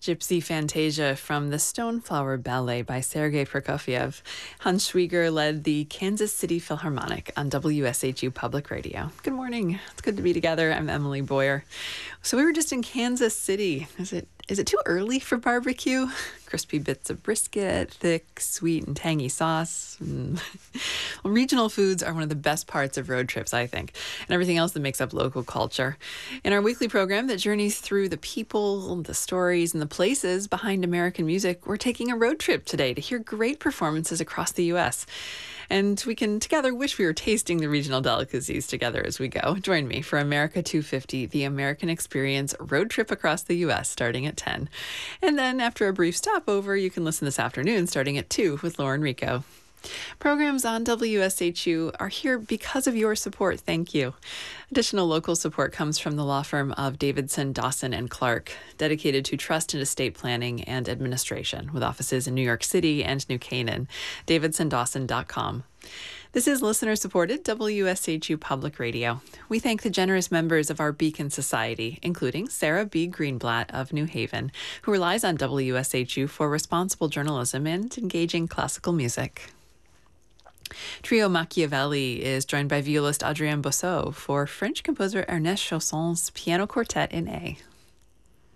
Gypsy Fantasia from the Stoneflower Ballet by Sergei Prokofiev. Hans Schwieger led the Kansas City Philharmonic on WSHU Public Radio. Good morning. It's good to be together. I'm Emily Boyer. So we were just in Kansas City. Is it too early for barbecue? Crispy bits of brisket, thick, sweet, and tangy sauce. Well, regional foods are one of the best parts of road trips, I think, and everything else that makes up local culture. In our weekly program that journeys through the people, the stories, and the places behind American music, we're taking a road trip today to hear great performances across the U.S. And we can together wish we were tasting the regional delicacies together as we go. Join me for America 250, the American Experience road trip across the U.S., starting at 10. And then after a brief stopover, you can listen this afternoon starting at 2 with Lauren Rico. Programs on WSHU are here because of your support. Thank you. Additional local support comes from the law firm of Davidson, Dawson, and Clark, dedicated to trust and estate planning and administration, with offices in New York City and New Canaan. DavidsonDawson.com. This is listener-supported WSHU Public Radio. We thank the generous members of our Beacon Society, including Sarah B. Greenblatt of New Haven, who relies on WSHU for responsible journalism and engaging classical music. Trio Machiavelli is joined by violist Adrien Bousseau for French composer Ernest Chausson's Piano Quartet in A.